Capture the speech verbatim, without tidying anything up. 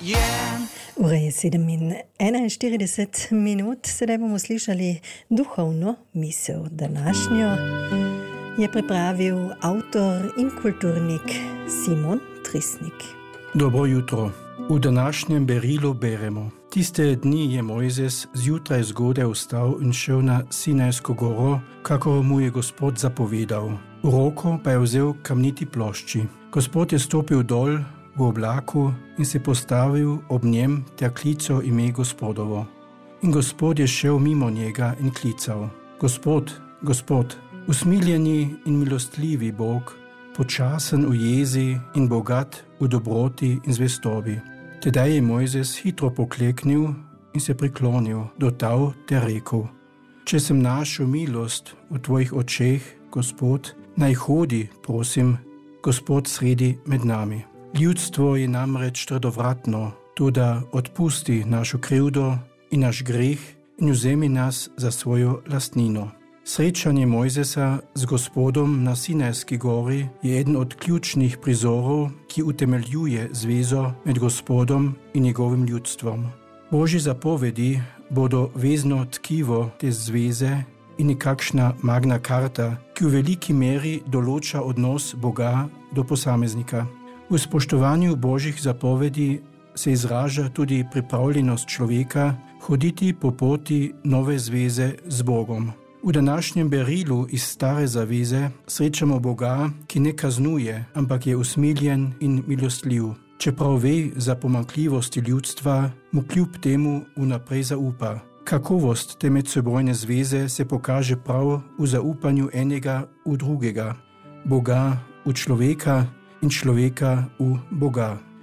Yeah. Ura je sedem in enainštirideset minut, sedaj bomo slišali duhovno misel današnjo. Je pripravil avtor in kulturnik Simon Trisnik. Dobro jutro. V današnjem berilu beremo. Tiste dni je Mojzes zjutraj zgodaj vstal in šel na Sinajsko goro, kako mu je Gospod zapovedal. V roko pa je vzel kamniti plošči. Gospod je stopil dol v oblaku in se postavil ob njem ter klical ime Gospodovo. In Gospod je šel mimo njega in klical: Gospod, Gospod, usmiljeni in milostljivi Bog, počasen v jezi in bogat v dobroti in zvestobi. Tedaj je Mojzes hitro pokleknil in se priklonil do tal ter rekel: Če sem našel milost v tvojih očeh, Gospod, naj hodi, prosim, Gospod sredi med nami. Ljudstvo je namreč trdovratno, toda odpusti našo krivdo in naš greh in vzemi nas za svojo lastnino. Srečanje Mojzesa z Gospodom na Sinajski gori je eden od ključnih prizorov, ki utemeljuje zvezo med Gospodom in njegovim ljudstvom. Božji zapovedi bodo vezno tkivo te zveze in nekakšna magna carta, ki v veliki meri določa odnos Boga do posameznika. V spoštovanju Božjih zapovedi se izraža tudi pripravljenost človeka hoditi po poti nove zveze z Bogom. V današnjem berilu iz Stare zaveze srečamo Boga, ki ne kaznuje, ampak je usmiljen in milostljiv. Čeprav ve za pomanjkljivosti ljudstva, mu kljub temu vnaprej zaupa. Kakovost te medsebojne zveze se pokaže prav v zaupanju enega v drugega, Boga v človeka in človeka v Boga.